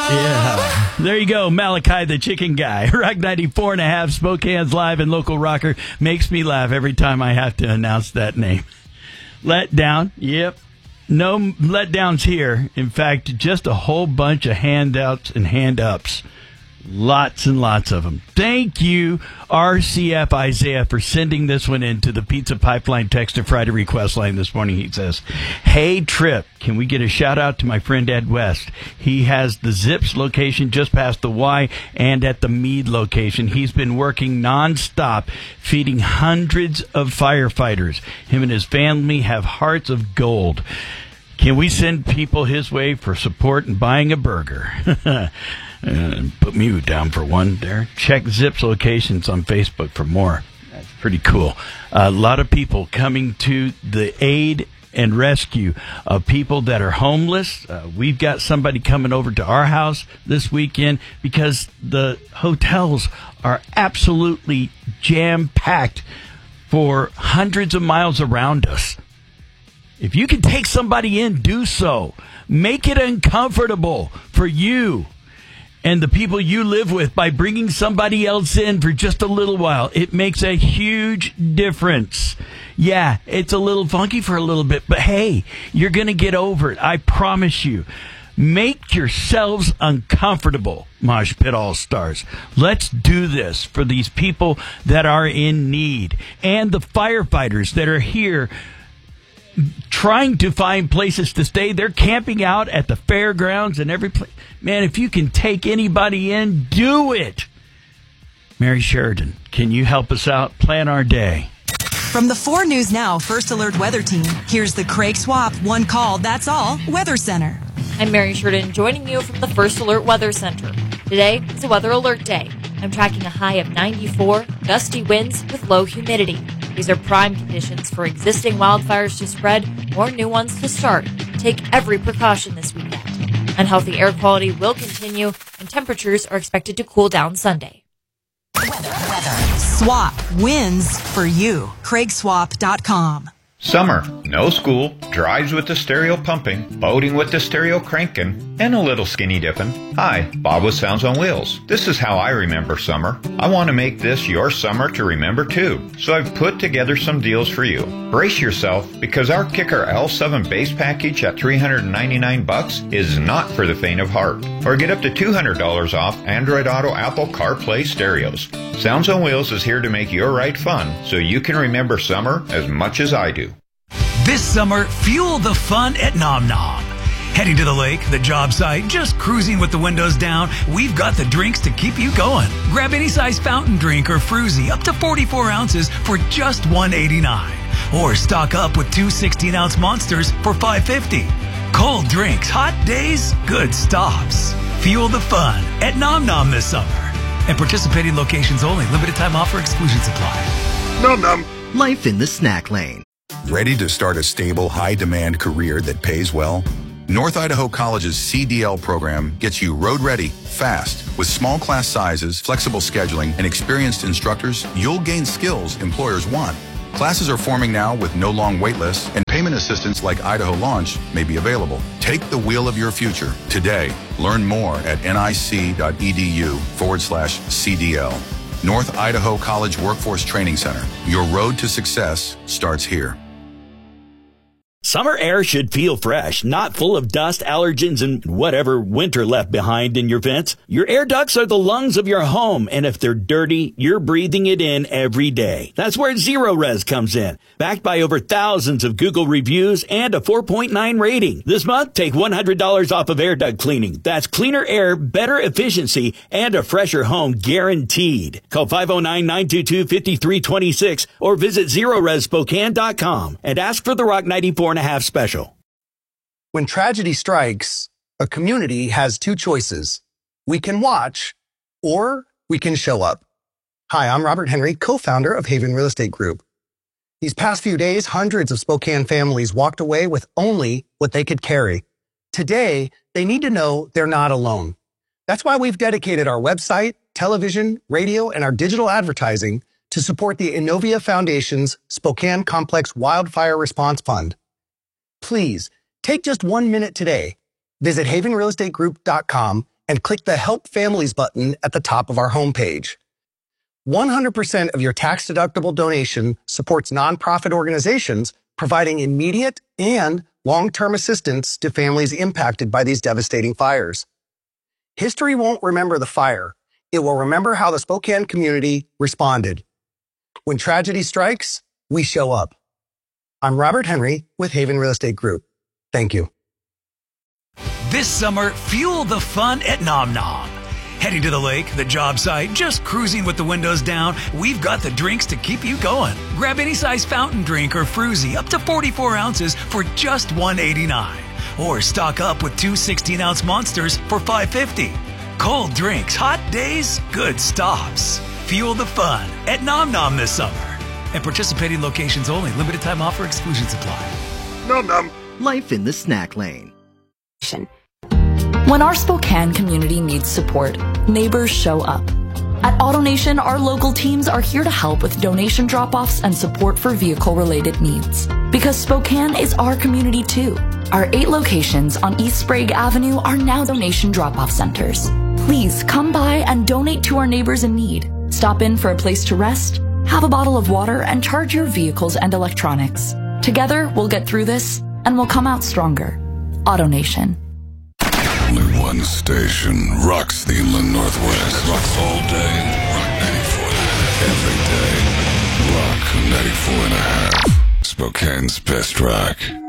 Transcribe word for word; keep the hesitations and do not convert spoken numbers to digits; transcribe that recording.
Yeah. There you go, Malachi the Chicken Guy. Rock ninety-four and a half, Spokane's live and local rocker. Makes me laugh every time I have to announce that name. Let down. Yep. No letdowns here. In fact, just a whole bunch of handouts and hand-ups. Lots and lots of them. Thank you, R C F Isaiah, for sending this one in to the Pizza Pipeline text to Friday request line this morning. He says, hey, Trip, can we get a shout-out to my friend Ed West? He has the Zips location just past the Y and at the Meade location. He's been working nonstop, feeding hundreds of firefighters. Him and his family have hearts of gold. Can we send people his way for support and buying a burger? Uh, put me down for one there. Check Zips locations on Facebook for more. That's pretty cool. A lot of people coming to the aid and rescue of people that are homeless. Uh, we've got somebody coming over to our house this weekend because the hotels are absolutely jam-packed for hundreds of miles around us. If you can take somebody in, do so. Make it uncomfortable for you and the people you live with by bringing somebody else in for just a little while. It makes a huge difference. Yeah, it's a little funky for a little bit, but hey, you're going to get over it. I promise you. Make yourselves uncomfortable, Mosh Pit All-Stars. Let's do this for these people that are in need and the firefighters that are here trying to find places to stay. They're camping out at the fairgrounds and every place. Man, if you can take anybody in, do it. Mary Sheridan, can you help us out? Plan our day. From the four News Now First Alert Weather Team, here's the Craig Swap One Call, That's All Weather Center. I'm Mary Sheridan joining you from the First Alert Weather Center. Today is a weather alert day. I'm tracking a high of ninety-four, gusty winds with low humidity. These are prime conditions for existing wildfires to spread or new ones to start. Take every precaution this weekend. Unhealthy air quality will continue, and temperatures are expected to cool down Sunday. Weather, weather. Swap wins for you. Craig Swap dot com. Summer, no school, drives with the stereo pumping, boating with the stereo cranking, and a little skinny dipping. Hi, Bob with Sounds on Wheels. This is how I remember summer. I want to make this your summer to remember too, so I've put together some deals for you. Brace yourself, because our Kicker L seven base package at three hundred ninety-nine bucks is not for the faint of heart. Or get up to two hundred dollars off Android Auto Apple CarPlay stereos. Sounds on Wheels is here to make your ride fun, so you can remember summer as much as I do. This summer, fuel the fun at Nom Nom. Heading to the lake, the job site, just cruising with the windows down, we've got the drinks to keep you going. Grab any size fountain drink or fruzy up to forty-four ounces for just one eighty-nine. Or stock up with two sixteen-ounce monsters for five fifty. Cold drinks, hot days, good stops. Fuel the fun at Nom Nom this summer. And participating locations only. Limited time offer, exclusions apply. Nom Nom. Life in the snack lane. Ready to start a stable, high-demand career that pays well? North Idaho College's C D L program gets you road-ready, fast. With small class sizes, flexible scheduling, and experienced instructors, you'll gain skills employers want. Classes are forming now with no long wait lists, and payment assistance like Idaho Launch may be available. Take the wheel of your future today. Learn more at nic.edu forward slash CDL. North Idaho College Workforce Training Center. Your road to success starts here. Summer air should feel fresh, not full of dust, allergens, and whatever winter left behind in your vents. Your air ducts are the lungs of your home, and if they're dirty, you're breathing it in every day. That's where Zero Res comes in. Backed by over thousands of Google reviews and a four point nine rating. This month, take one hundred dollars off of air duct cleaning. That's cleaner air, better efficiency, and a fresher home guaranteed. Call five oh nine, nine two two, five three two six or visit zero res spokane dot com and ask for the Rock ninety-four and a half special. When tragedy strikes, a community has two choices. We can watch, or we can show up. Hi, I'm Robert Henry, co-founder of Haven Real Estate Group. These past few days, hundreds of Spokane families walked away with only what they could carry. Today, they need to know they're not alone. That's why we've dedicated our website, television, radio, and our digital advertising to support the Innovia Foundation's Spokane Complex Wildfire Response Fund. Please, take just one minute today. Visit haven real estate group dot com and click the Help Families button at the top of our homepage. one hundred percent of your tax-deductible donation supports nonprofit organizations providing immediate and long-term assistance to families impacted by these devastating fires. History won't remember the fire. It will remember how the Spokane community responded. When tragedy strikes, we show up. I'm Robert Henry with Haven Real Estate Group. Thank you. This summer, fuel the fun at Nom Nom. Heading to the lake, the job site, just cruising with the windows down, we've got the drinks to keep you going. Grab any size fountain drink or fruzy up to forty-four ounces for just one eighty-nine. Or stock up with two sixteen-ounce monsters for five fifty. Cold drinks, hot days, good stops. Fuel the fun at Nom Nom this summer. And participating locations only. Limited time offer, exclusions apply. Nom Nom. Life in the snack lane. When our Spokane community needs support, neighbors show up. At AutoNation, our local teams are here to help with donation drop-offs and support for vehicle-related needs. Because Spokane is our community too. Our eight locations on East Sprague Avenue are now donation drop-off centers. Please come by and donate to our neighbors in need. Stop in for a place to rest, have a bottle of water, and charge your vehicles and electronics. Together, we'll get through this, and we'll come out stronger. AutoNation. Only one station rocks the Inland Northwest. Rocks all day. Rock ninety-four every day. Rock ninety-four and a half. Spokane's best rock.